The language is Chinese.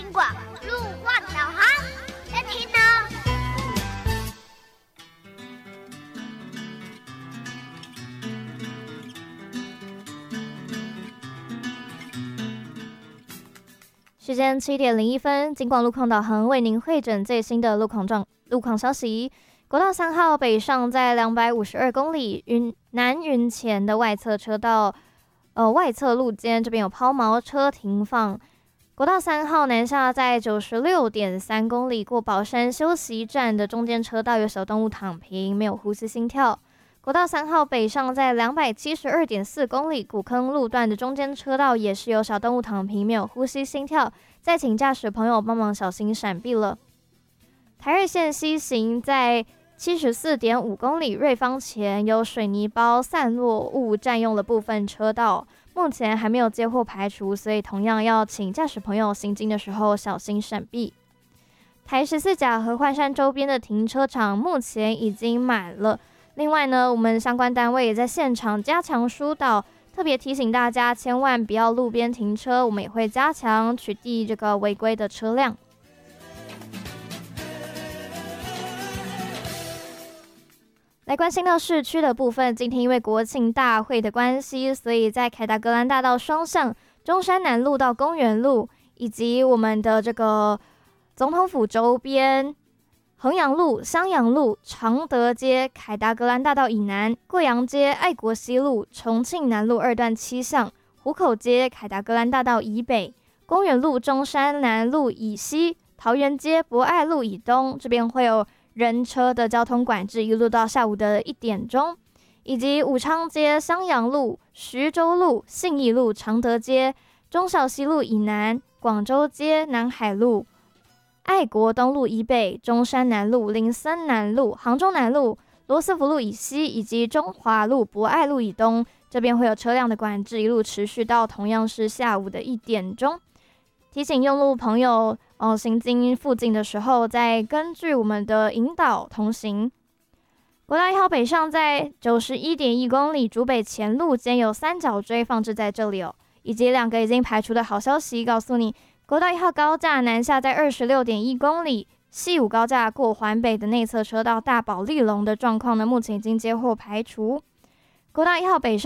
广路况导航，要听哦。 时间7:01，警广路况导航为您汇整最新的路况消息。国道3号北上在252公里，南云前的外侧车道，外侧路肩这边有抛锚车停放。国道3号南下在96.3公里，过宝山休息站的中间车道有小动物躺平，没有呼吸心跳。国道3号北上在272.4公里，古坑路段的中间车道也是有小动物躺平，没有呼吸心跳，再请驾驶朋友帮忙小心闪避了。台二线西行在74.5公里，瑞芳前有水泥包散落物占用了部分车道，目前还没有接获排除，所以同样要请驾驶朋友行经的时候小心闪避。台14甲和换山周边的停车场目前已经满了。另外呢，我们相关单位也在现场加强疏导，特别提醒大家千万不要路边停车，我们也会加强取缔这个违规的车辆。来关心到市区的部分，今天因为国庆大会的关系，所以在凯达格兰大道双向、中山南路到公园路，以及我们的这个总统府周边、衡阳路、襄阳路、常德街、凯达格兰大道以南、贵阳街、爱国西路、重庆南路2段7巷、湖口街、凯达格兰大道以北、公园路、中山南路以西、桃园街、博爱路以东，这边会有人车的交通管制，一路到下午的1点钟，以及武昌街、襄阳路、徐州路、信义路、常德街、忠孝西路以南、广州街、南海路、爱国东路以北、中山南路、林森南路、杭州南路、罗斯福路以西，以及中华路、博爱路以东，这边会有车辆的管制，一路持续到同样是下午的1点钟。提醒用路朋友，行经附近的时候，再根据我们的引导同行。国道1号北上在91.1公里，竹北前路间有3角锥放置在这里哦，以及2个已经排除的好消息，告诉你。国道1号高架南下在26.1公里，西武高架过环北的内侧车道大保利龙的状况呢，目前已经接获排除。国道1号北上